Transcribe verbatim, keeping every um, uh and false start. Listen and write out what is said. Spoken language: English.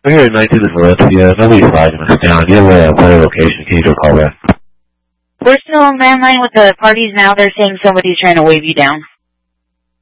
We're here at nineteen in Valencia. Nobody's flagging us down. Do you have a better location? Can you do a call back? We're still on landline with the parties now. They're saying somebody's trying to wave you down.